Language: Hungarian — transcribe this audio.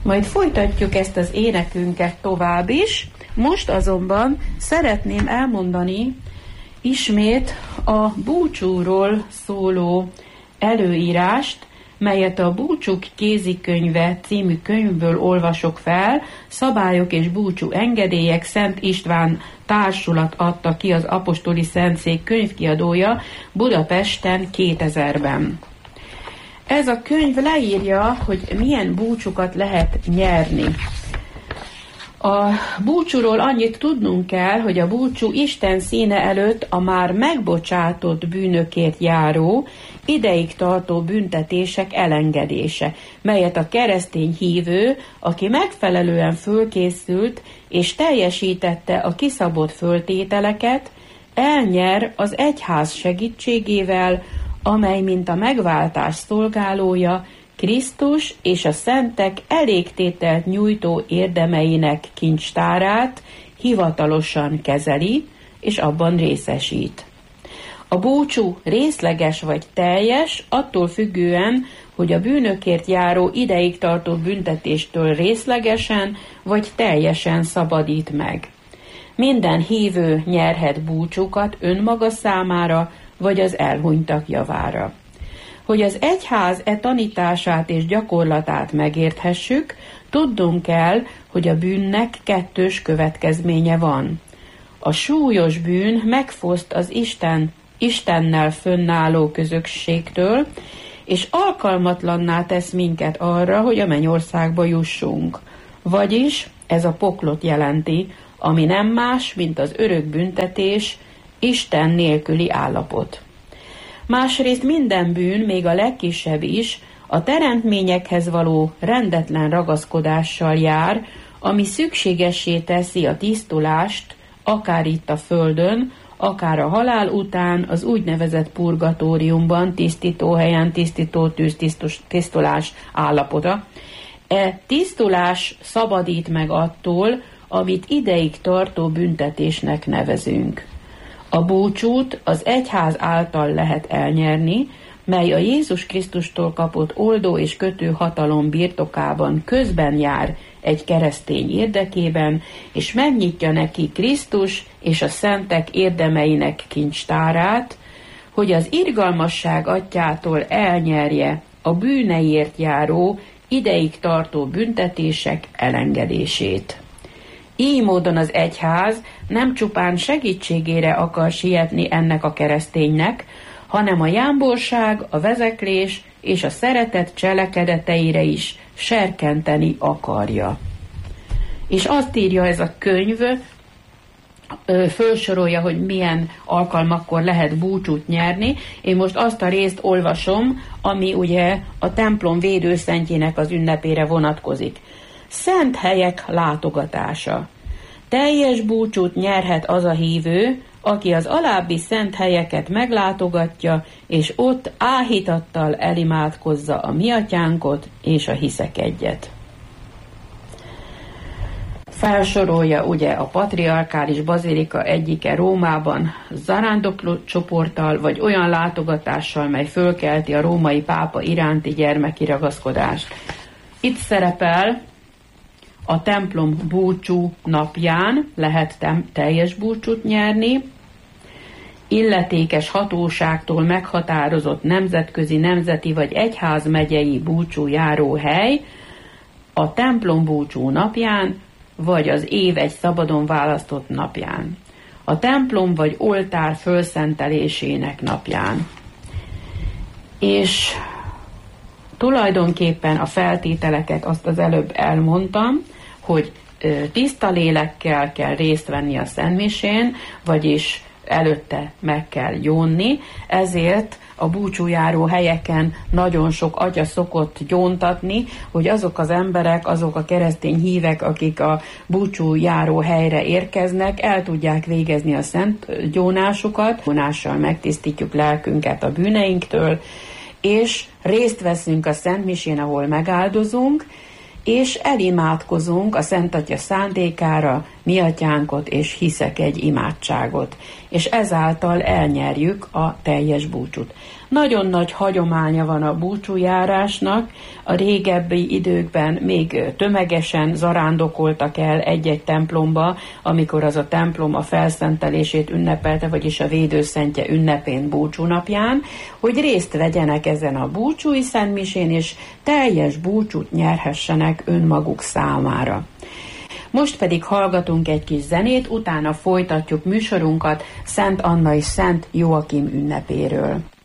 Majd folytatjuk ezt az énekünket tovább is. Most azonban szeretném elmondani ismét a búcsúról szóló előírást, melyet a Búcsúk kézikönyve című könyvből olvasok fel. Szabályok és búcsú engedélyek, Szent István Társulat adta ki, az Apostoli Szentszék könyvkiadója, Budapesten 2000-ben. Ez a könyv leírja, hogy milyen búcsukat lehet nyerni. A búcsúról annyit tudnunk kell, hogy a búcsú Isten színe előtt a már megbocsátott bűnökért járó, ideig tartó büntetések elengedése, melyet a keresztény hívő, aki megfelelően fölkészült és teljesítette a kiszabott föltételeket, elnyer az egyház segítségével, amely mint a megváltás szolgálója Krisztus és a szentek elégtételt nyújtó érdemeinek kincstárát hivatalosan kezeli, és abban részesít. A búcsú részleges vagy teljes, attól függően, hogy a bűnökért járó ideig tartó büntetéstől részlegesen vagy teljesen szabadít meg. Minden hívő nyerhet búcsúkat önmaga számára, vagy az elhunytak javára. Hogy az egyház tanítását és gyakorlatát megérthessük, tudnunk kell, hogy a bűnnek kettős következménye van. A súlyos bűn megfoszt az Istennel fönnálló közösségtől, és alkalmatlanná tesz minket arra, hogy a mennyországba jussunk. Vagyis ez a poklot jelenti, ami nem más, mint az örök büntetés, Isten nélküli állapot. Másrészt minden bűn, még a legkisebb is, a teremtményekhez való rendetlen ragaszkodással jár, ami szükségessé teszi a tisztulást, akár itt a földön, akár a halál után az úgynevezett purgatóriumban, tisztítóhelyen, tisztítótűz, tisztulás állapota. Tisztulás szabadít meg attól, amit ideig tartó büntetésnek nevezünk. A búcsút az egyház által lehet elnyerni, mely a Jézus Krisztustól kapott oldó és kötő hatalom birtokában közben jár egy keresztény érdekében, és megnyitja neki Krisztus és a szentek érdemeinek kincstárát, hogy az irgalmasság atyától elnyerje a bűneiért járó, ideig tartó büntetések elengedését. Így módon az egyház nem csupán segítségére akar sietni ennek a kereszténynek, hanem a jámborság, a vezeklés és a szeretet cselekedeteire is serkenteni akarja. És azt írja ez a könyv, fölsorolja, hogy milyen alkalmakkor lehet búcsút nyerni. Én most azt a részt olvasom, ami ugye a templom védőszentjének az ünnepére vonatkozik. Szent helyek látogatása. Teljes búcsút nyerhet az a hívő, aki az alábbi szent helyeket meglátogatja, és ott áhítattal elimádkozza a mi atyánkot és a hiszek egyet. Felsorolja ugye a patriarkális bazilika egyike Rómában zarándokló csoporttal, vagy olyan látogatással, mely fölkelti a római pápa iránti gyermeki ragaszkodást. Itt szerepel a templom búcsú napján lehet teljes búcsút nyerni, illetékes hatóságtól meghatározott nemzetközi, nemzeti vagy egyházmegyei búcsújáró hely, a templom búcsú napján, vagy az év egy szabadon választott napján, a templom vagy oltár fölszentelésének napján. És tulajdonképpen a feltételeket azt az előbb elmondtam, hogy tiszta lélekkel kell részt venni a szentmisén, vagyis előtte meg kell gyónni, ezért a búcsújáró helyeken nagyon sok atya szokott gyóntatni, hogy azok az emberek, azok a keresztény hívek, akik a búcsújáró helyre érkeznek, el tudják végezni a szent gyónásukat, gyónással megtisztítjuk lelkünket a bűneinktől, és részt veszünk a szentmisén, ahol megáldozunk, és elimádkozunk a Szent Atya szándékára, mi atyánkot, és hiszek egy imádságot. És ezáltal elnyerjük a teljes búcsút. Nagyon nagy hagyománya van a búcsújárásnak, a régebbi időkben még tömegesen zarándokoltak el egy-egy templomba, amikor az a templom a felszentelését ünnepelte, vagyis a védőszentje ünnepén, búcsúnapján, hogy részt vegyenek ezen a búcsúi szentmisén, és teljes búcsút nyerhessenek önmaguk számára. Most pedig hallgatunk egy kis zenét, utána folytatjuk műsorunkat Szent Anna és Szent Joakim ünnepéről.